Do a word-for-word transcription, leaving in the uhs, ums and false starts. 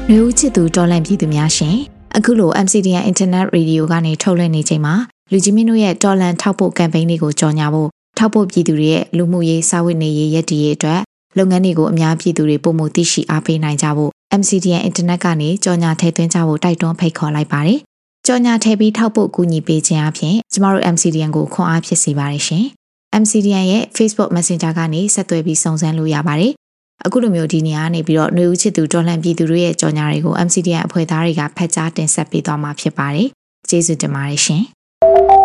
နှွေဦးချစ်သူတော်လန့်ပြည်သူများရှင်အခုလို M C D N Internet Radio ကနေထုတ်လွှင့်နေချိန်မှာလူကြီးမင်းတို့ရဲ့တော်လန့်ထောက်ပို့ကမ်ပိန်းတွေကိုကြော်ညာဖို့ထောက်ပို့ပြည်သူတွေရဲ့လူမှုရေးစာဝတ်နေရေးရည်တည်ရေးအတွက်လုပ်ငန်းတွေကိုအများပြည်သူတွေပုံမှုသိရှိအားပေးနိုင်ကြဖို့ M C D N Internet ကနေကြော်ညာထည့်သွင်းကြဖို့တိုက်တွန်းဖိတ်ခေါ်လိုက်ပါတယ်ကြော်ညာထည့်ပြီးထောက်ပို့ကူညီပေးခြင်းအပြင်ကျမတို့ M C D N ကိုခွန်အားဖြစ်စေပါတယ်ရှင် M C D N ရဲ့ Facebook Messenger ကနေဆက်သွယ်ပြီးစုံစမ်းလို့ရပါတယ်အခုလိုမျိုးဒီနေရာကနေပြီးတော့နှွေဦးချစ်သူတော်လှန်ပြည်သူတွေရဲ့ကြော်ညာတွေကို M C D N အဖွဲ့သားတွေကဖတ်ကြားတင်ဆက်ပေးသွားမှာဖြစ်ပါတယ်ကျေးဇူးတင်ပါတယ်ရှင်